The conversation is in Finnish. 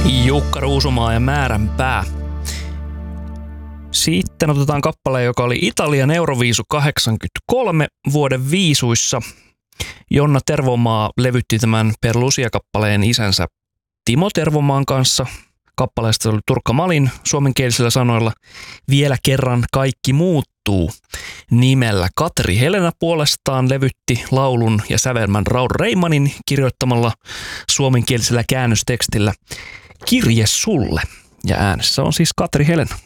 Jukka Ruusumaa ja Määränpää. Sitten otetaan kappale, joka oli Italian Euroviisu 83 vuoden viisuissa. Jonna Tervomaa levytti tämän Per Lucia-kappaleen isänsä Timo Tervomaan kanssa. Kappaleesta oli Turkka Malin suomenkielisillä sanoilla Vielä kerran kaikki muuttuu nimellä. Katri Helena puolestaan levytti laulun ja sävelmän Raul Reimanin kirjoittamalla suomenkielisellä käännöstekstillä Kirje sulle. Ja äänessä on siis Katri Helena.